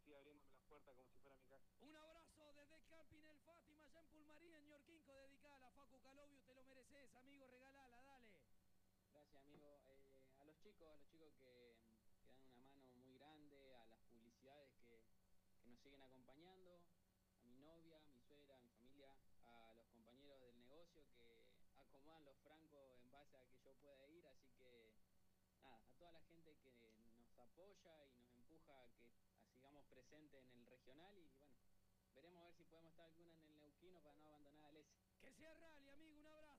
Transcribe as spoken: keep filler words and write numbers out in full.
sigue abriéndome las puertas como si fuera mi casa. Un abrazo desde el Camping El Fátima, allá en Pulmarí, en Ñorquinco, dedicada a Facu Calovio, te lo mereces, amigo, regalala, dale. Gracias, amigo. Eh, a los chicos, a los chicos que, que dan una mano muy grande, a las publicidades que, que nos siguen acompañando, a mi novia, a mi suegra, a mi familia, a los compañeros del negocio que acomodan los francos en base a que yo pueda ir, así que nada, a toda la gente que nos apoya y nos empuja a que a sigamos presentes en el regional y bueno, veremos a ver si podemos estar alguna en el Neuquino para no abandonar al S. Que sea rally, amigo, un abrazo.